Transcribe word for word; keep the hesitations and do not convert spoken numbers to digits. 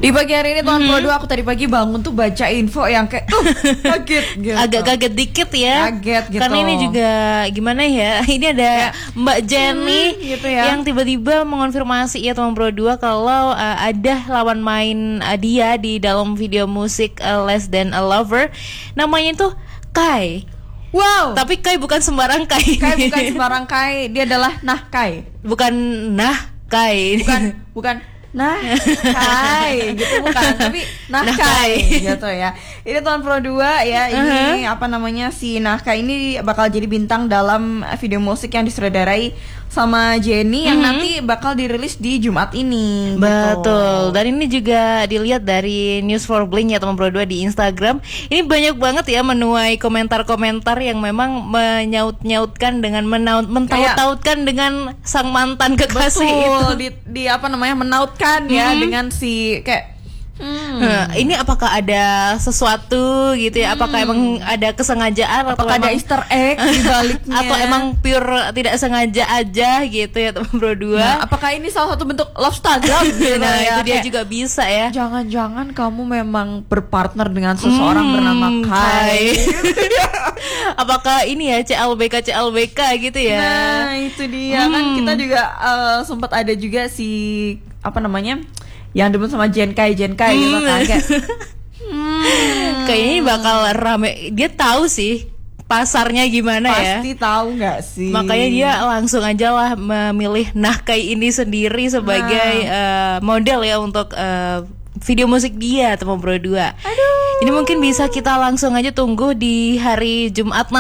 Di pagi hari ini tahun mm-hmm. Pro dua aku tadi pagi bangun tuh baca info yang kayak uh, kaget gitu. Agak kaget dikit ya. Kaget gitu. Karena ini juga gimana ya? Ini ada ya. Mbak Jenny hmm, gitu ya. yang tiba-tiba mengonfirmasi ya teman Pro dua kalau uh, ada lawan main uh, dia di dalam video musik uh, Less Than a Lover. Namanya tuh Kai. Wow. Tapi Kai bukan sembarang Kai. Kai bukan sembarang Kai. Dia adalah Nah Kai. Bukan Nah Kai. Bukan bukan Nah Kai gitu bukan, tapi Nah, nah Kai gitu ya. Ini tahun Pro dua ya. Ini uh-huh. apa namanya si Nah Kai ini bakal jadi bintang dalam video musik yang disutradarai sama Jenny yang uh-huh. nanti bakal dirilis di Jumat ini. Betul. Gitu. Dan ini juga dilihat dari News for Blink ya teman Pro dua di Instagram. Ini banyak banget ya menuai komentar-komentar yang memang menyaut-nyautkan dengan menaut mentaut-tautkan dengan sang mantan kekasih betul, itu. Di, di apa namanya menautkan ya hmm. dengan si kayak Hmm. Nah, ini apakah ada sesuatu gitu ya? Apakah hmm. emang ada kesengajaan apakah atau ada emang, Easter egg di baliknya? Atau emang pure tidak sengaja aja gitu ya teman Pro dua? Nah, apakah ini salah satu bentuk love struggle gitu nah, ya? Itu dia kayak, juga bisa ya. Jangan-jangan kamu memang berpartner dengan seseorang hmm, bernama Kai. Apakah ini ya C L B K C L B K gitu ya? Nah, itu dia hmm. kan kita juga uh, sempat ada juga si apa namanya? Yang demen sama Jenkai Jenkai hmm. gitu kan kayak hmm. kayaknya bakal rame. Dia tahu sih pasarnya gimana pasti ya. Pasti tahu nggak sih. Makanya dia langsung aja lah memilih Nah Kai ini sendiri sebagai nah. uh, model ya untuk uh, video musik dia teman Pro dua. Aduh. Ini mungkin bisa kita langsung aja tunggu di hari Jumat